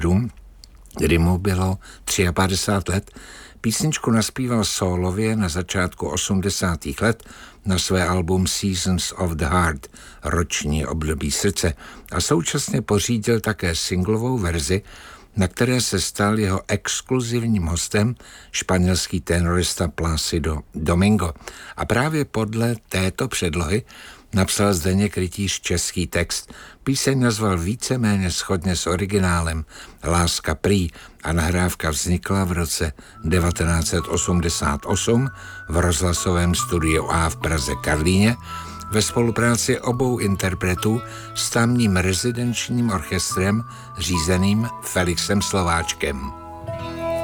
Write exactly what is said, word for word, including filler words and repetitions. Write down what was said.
kdy mu bylo padesát tři let, písničku naspíval sólově na začátku osmdesátých let na své album Seasons of the Heart, roční období srdce, a současně pořídil také singlovou verzi, na které se stal jeho exkluzivním hostem španělský tenorista Plácido Domingo. A právě podle této předlohy napsal Zdeněk Rytíř český text. Píseň nazval víceméně shodně s originálem Láska prý a nahrávka vznikla v roce devatenáct set osmdesát osm v rozhlasovém studiu A v Praze Karlíně ve spolupráci obou interpretů s tamním rezidenčním orchestrem řízeným Felixem Slováčkem.